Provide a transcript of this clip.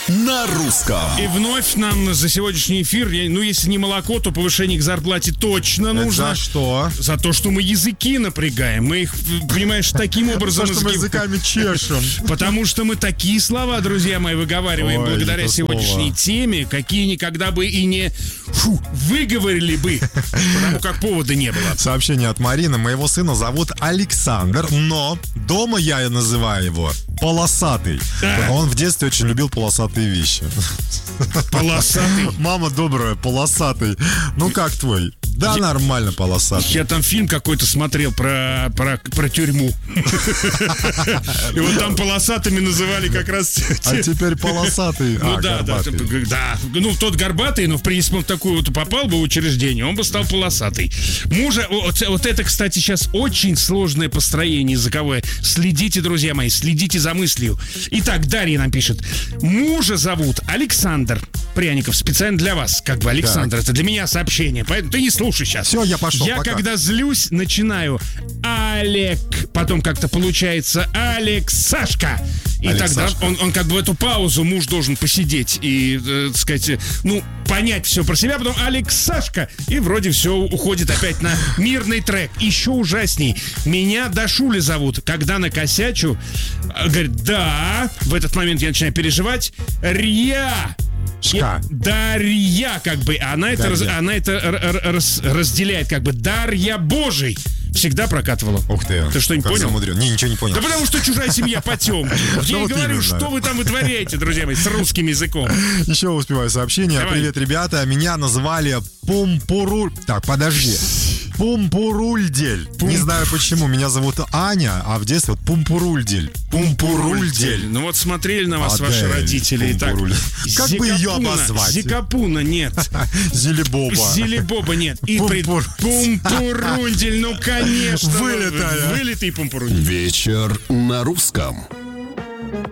на русском. И вновь нам за сегодняшний эфир, если не молоко, то повышение к зарплате точно нужно. За что? За то, что мы языки напрягаем. Мы их, понимаешь, таким образом... За что мы языками чешем. Потому что мы такие слова, друзья мои, выговариваем благодаря сегодняшней теме, какие никогда бы и не выговорили бы, потому как повода не было. Сообщение от Марины. Моего сына зовут Александр, но дома я называю его Полосатый. Он в детстве очень любил полосатые вещи. Полосатый? Мама добрая, Полосатый. Ну как твой? Да, нормально, Полосатый. Я там фильм какой-то смотрел про тюрьму. И вот там полосатыми называли как раз... А теперь Полосатый. Ну да. Ну тот горбатый, но в принципе он в такую вот попал бы в учреждение, он бы стал полосатый. Мужа... Вот это, кстати, сейчас очень сложное построение языковое. Следите, друзья мои, следите за мыслью. Итак, Дарья нам пишет. Мужа зовут Александр Пряников. Специально для вас, как бы, Александр. Так. Это для меня сообщение, поэтому ты не слушай сейчас. Все, я пошел, Я пока. Когда злюсь, начинаю Олег, потом как-то получается Алексашка. И тогда он как бы в эту паузу муж должен посидеть и, так сказать, понять все про себя, потом Алексашка, и вроде все уходит опять на мирный трек. Еще ужасней. Меня Дашуля зовут. Когда накосячу, говорит, да, в этот момент я начинаю переживать. Дарья, как бы, она это разделяет, как бы, Дарья Божий. Всегда прокатывала. Ух ты. Ты что, не понял? Замудрен. Не, ничего не понял. Да потому что чужая семья потемки. Я и говорю, что вы там вытворяете, друзья мои, с русским языком. Еще успеваю сообщение. Давай. Привет, ребята. Меня называли Пумпуруль. Так, подожди. Пумпурульдель. Не знаю почему. Меня зовут Аня, а в детстве вот Пумпурульдель. Пумпурульдель. Ну вот смотрели на вас ваши родители. И так. Как бы ее обозвать? Зикапуна нет. Зелебоба нет. И Пумпурульдель, ну конечно. Вылитая. Вылитый Пумпурульдель. Вечер на русском.